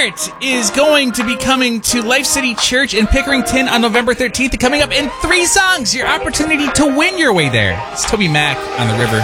Hart is going to be coming to Life City Church in Pickerington on November 13th. Coming up in 3 songs, your opportunity to win your way there. It's Toby Mac on the River.